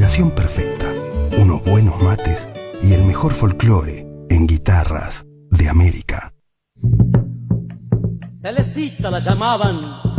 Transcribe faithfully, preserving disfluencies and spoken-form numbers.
combinación perfecta. Unos buenos mates y el mejor folclore en guitarras de América. Telecita la llamaban